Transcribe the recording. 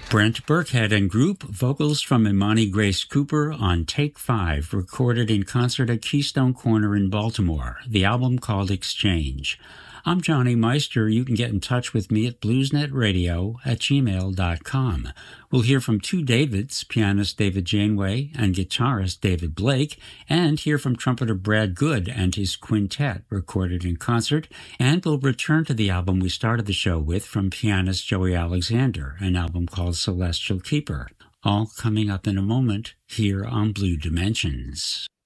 Brent Burkhead and Group, vocals from Imani Grace Cooper on Take 5, recorded in concert at Keystone Corner in Baltimore, the album called Exchange. I'm Johnny Meister. You can get in touch with me at bluesnetradio@gmail.com. We'll hear from two Davids, pianist David Janeway and guitarist David Blake, and hear from trumpeter Brad Good and his quintet, recorded in concert, and we'll return to the album we started the show with from pianist Joey Alexander, an album called Celestial Keeper. All coming up in a moment here on Blue Dimensions.